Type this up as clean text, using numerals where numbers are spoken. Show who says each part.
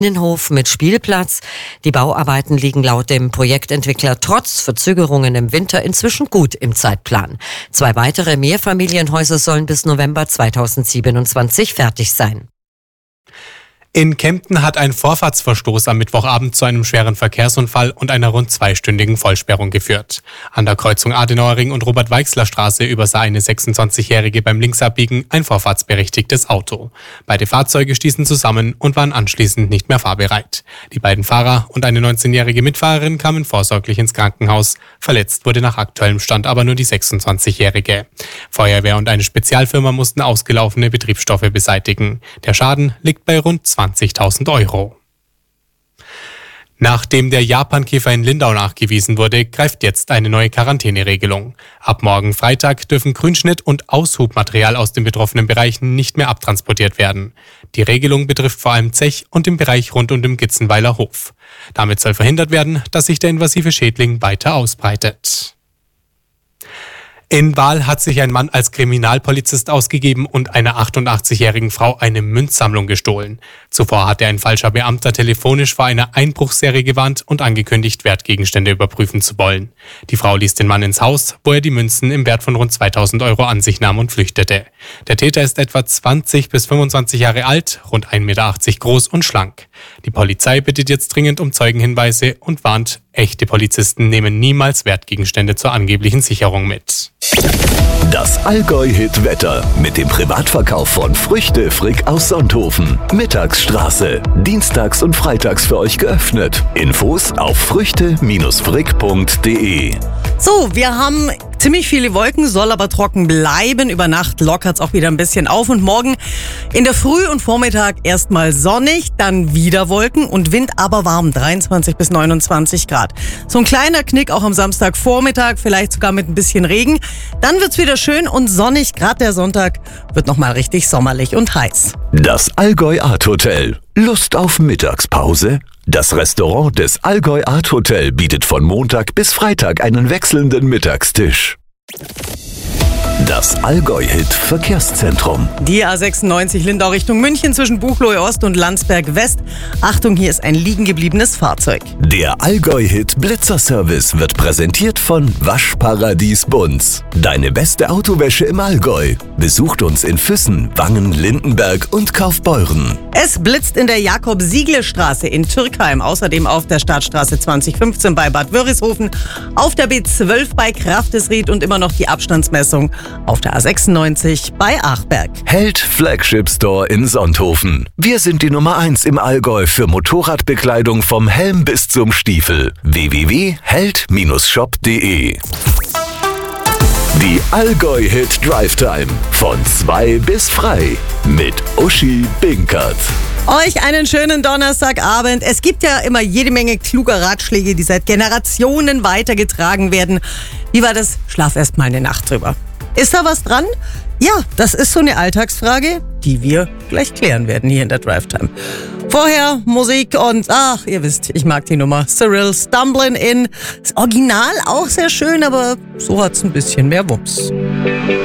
Speaker 1: Innenhof mit Spielplatz. Die Bauarbeiten liegen laut dem Projektentwickler trotz Verzögerungen im Winter inzwischen gut im Zeitplan. 2 weitere Mehrfamilienhäuser sollen bis November 2027 fertig sein.
Speaker 2: In Kempten hat ein Vorfahrtsverstoß am Mittwochabend zu einem schweren Verkehrsunfall und einer rund 2-stündigen Vollsperrung geführt. An der Kreuzung Adenauerring und Robert-Weixler-Straße übersah eine 26-Jährige beim Linksabbiegen ein vorfahrtsberechtigtes Auto. Beide Fahrzeuge stießen zusammen und waren anschließend nicht mehr fahrbereit. Die beiden Fahrer und eine 19-jährige Mitfahrerin kamen vorsorglich ins Krankenhaus. Verletzt wurde nach aktuellem Stand aber nur die 26-Jährige. Feuerwehr und eine Spezialfirma mussten ausgelaufene Betriebsstoffe beseitigen. Der Schaden liegt bei rund 20.000 Euro. Nachdem der Japankäfer in Lindau nachgewiesen wurde, greift jetzt eine neue Quarantäneregelung. Ab morgen Freitag dürfen Grünschnitt und Aushubmaterial aus den betroffenen Bereichen nicht mehr abtransportiert werden. Die Regelung betrifft vor allem Zech und den Bereich rund um den Gitzenweiler Hof. Damit soll verhindert werden, dass sich der invasive Schädling weiter ausbreitet. In Wahl hat sich ein Mann als Kriminalpolizist ausgegeben und einer 88-jährigen Frau eine Münzsammlung gestohlen. Zuvor hatte ein falscher Beamter telefonisch vor einer Einbruchsserie gewarnt und angekündigt, Wertgegenstände überprüfen zu wollen. Die Frau ließ den Mann ins Haus, wo er die Münzen im Wert von rund 2.000 Euro an sich nahm und flüchtete. Der Täter ist etwa 20 bis 25 Jahre alt, rund 1,80 Meter groß und schlank. Die Polizei bittet jetzt dringend um Zeugenhinweise und warnt, echte Polizisten nehmen niemals Wertgegenstände zur angeblichen Sicherung mit.
Speaker 3: Das Allgäu-Hit-Wetter mit dem Privatverkauf von Früchte Frick aus Sonthofen. Mittagsstraße. Dienstags und freitags für euch geöffnet. Infos auf früchte-frick.de.
Speaker 4: So, wir haben ziemlich viele Wolken, soll aber trocken bleiben. Über Nacht lockert es auch wieder ein bisschen auf und morgen in der Früh und Vormittag erstmal sonnig, dann wieder Wolken und Wind, aber warm, 23 bis 29 Grad. So ein kleiner Knick auch am Samstagvormittag, vielleicht sogar mit ein bisschen Regen. Dann wird's wieder schön und sonnig, gerade der Sonntag wird nochmal richtig sommerlich und heiß.
Speaker 3: Das Allgäu Art Hotel. Lust auf Mittagspause? Das Restaurant des Allgäu Art Hotel bietet von Montag bis Freitag einen wechselnden Mittagstisch. Das Allgäu-Hit-Verkehrszentrum.
Speaker 4: Die A96 Lindau Richtung München zwischen Buchloe Ost und Landsberg West. Achtung, hier ist ein liegen gebliebenes Fahrzeug.
Speaker 3: Der Allgäu-Hit-Blitzerservice wird präsentiert von Waschparadies Bunz. Deine beste Autowäsche im Allgäu. Besucht uns in Füssen, Wangen, Lindenberg und Kaufbeuren.
Speaker 4: Es blitzt in der Jakob-Siegle-Straße in Türkheim, außerdem auf der Stadtstraße 2015 bei Bad Wörishofen, auf der B12 bei Kraftesried und immer noch die Abstandsmessung auf der A96 bei Achberg.
Speaker 3: Held Flagship Store in Sonthofen. Wir sind die Nummer 1 im Allgäu für Motorradbekleidung vom Helm bis zum Stiefel. www.held-shop.de. Die Allgäu-Hit Drive Time von 2 bis frei mit Uschi Binkert.
Speaker 4: Euch einen schönen Donnerstagabend. Es gibt ja immer jede Menge kluger Ratschläge, die seit Generationen weitergetragen werden. Wie war das? Schlaf erst mal eine Nacht drüber. Ist da was dran? Ja, das ist so eine Alltagsfrage, die wir gleich klären werden hier in der Drive Time. Vorher Musik und ihr wisst, ich mag die Nummer. Cyril, Stumbling In. Das Original auch sehr schön, aber so hat's ein bisschen mehr Wumms.